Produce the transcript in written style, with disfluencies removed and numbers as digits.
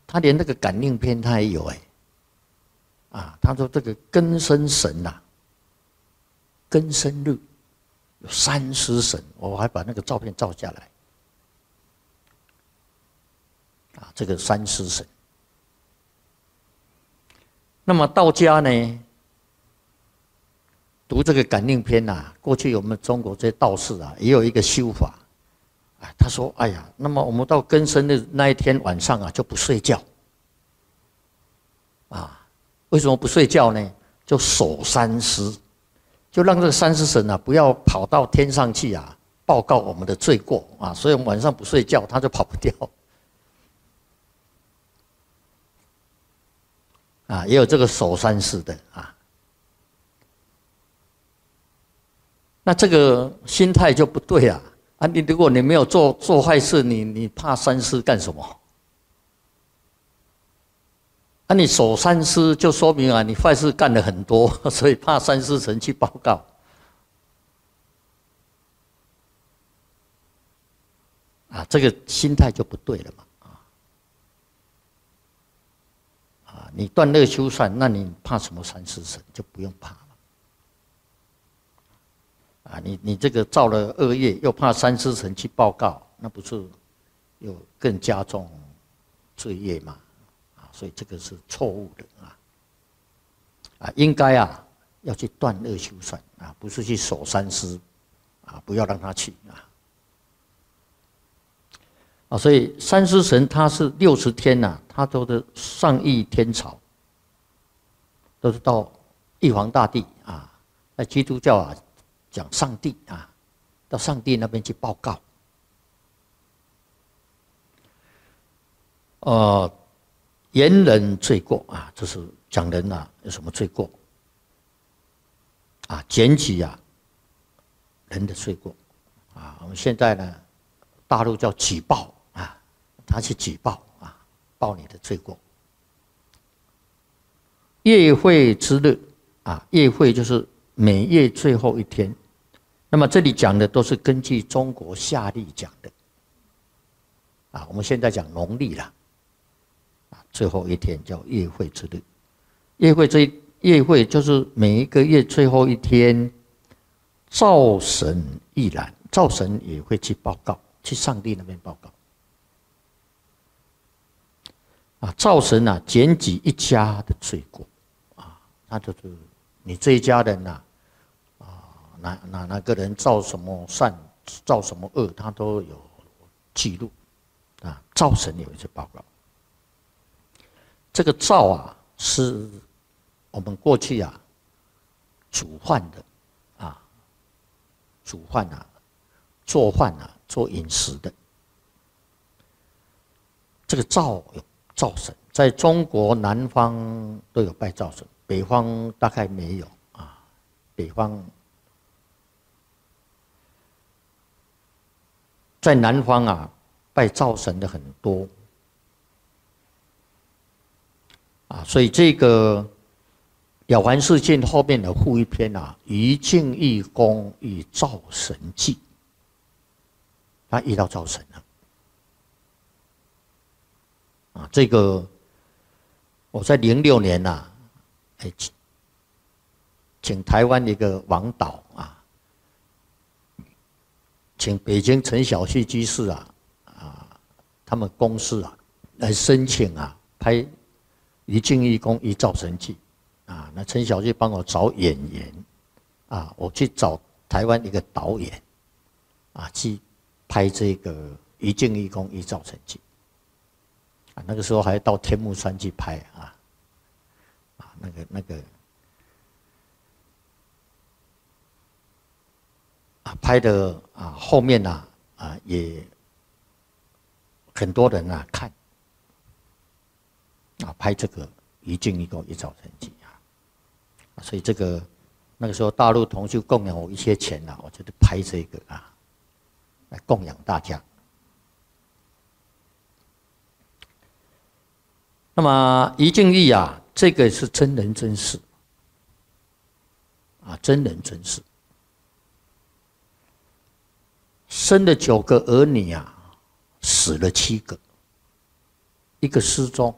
他连那个感应篇他也有他说这个庚申神庚申日有三尸神，我还把那个照片照下来。这个三尸神。那么道家呢，读这个感应篇过去我们中国这些道士也有一个修法，他说：“哎呀，那么我们到庚申日那一天晚上就不睡觉，为什么不睡觉呢？就守三尸，就让这个三尸神不要跑到天上去报告我们的罪过所以我们晚上不睡觉，他就跑不掉。”也有这个守三尸的那这个心态就不对如果你没有做坏事，你怕三尸干什么？你守三尸就说明你坏事干了很多，所以怕三尸神去报告。这个心态就不对了嘛。你断恶修善，那你怕什么三尸神？就不用怕了。你这个造了恶业，又怕三尸神去报告，那不是又更加重罪业吗？所以这个是错误的应该要去断恶修善不是去守三尸不要让他去所以三尸神他是60天他都是上议天朝，都是到玉皇大帝在基督教讲上帝到上帝那边去报告。言人罪过这是讲人有什么罪过检举人的罪过我们现在呢，大陆叫举报他去举报报你的罪过。月会之日月会就是每月最后一天。那么这里讲的都是根据中国夏历讲的我们现在讲农历了最后一天叫月会之日。月会就是每一个月最后一天，灶神亦然，灶神也会去报告，去上帝那边报告灶神检举一家的罪过他就是你这一家人哪个人造什么善，造什么恶，他都有记录灶神也会去报告。这个灶是我们过去煮饭的煮饭做饭做饮食的。这个灶有灶神，在中国南方都有拜灶神，北方大概没有北方在南方拜灶神的很多所以这个《了凡四训》后面的附一篇于敬义公与灶神记，他遇到灶神了这个我在06年请台湾一个王导请北京陈小旭居士他们公司来申请拍于敬义公与灶神记那陈小旭帮我找演员我去找台湾一个导演去拍这个于敬义公与灶神记那个时候还到天目山去拍那个拍的后面也很多人看拍这个于敬义公与灶神记所以这个那个时候大陆同修供养我一些钱我就拍这个来供养大家。那么于敬义这个是真人真事真人真事。生了9个儿女死了7个，一个失踪